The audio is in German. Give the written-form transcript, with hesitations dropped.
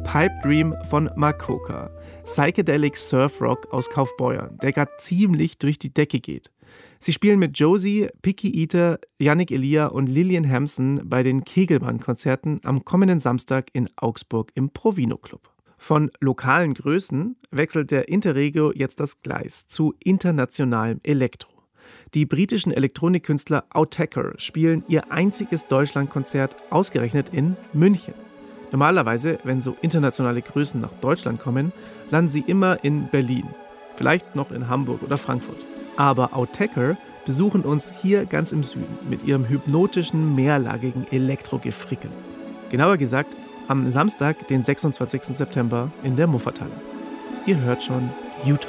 Pipe Dream von Makoka. Psychedelic Surf Rock aus Kaufbeuern, der gerade ziemlich durch die Decke geht. Sie spielen mit Josie, Picky Eater, Yannick Elia und Lillian Hampson bei den Kegelbahn-Konzerten am kommenden Samstag in Augsburg im Provino Club. Von lokalen Größen wechselt der Interregio jetzt das Gleis zu internationalem Elektro. Die britischen Elektronikkünstler Autechre spielen ihr einziges Deutschlandkonzert ausgerechnet in München. Normalerweise, wenn so internationale Größen nach Deutschland kommen, landen sie immer in Berlin, vielleicht noch in Hamburg oder Frankfurt. Aber Autechre besuchen uns hier ganz im Süden mit ihrem hypnotischen, mehrlagigen Elektrogefrickel. Genauer gesagt, am Samstag, den 26. September in der Muffathalle. Ihr hört schon Utah.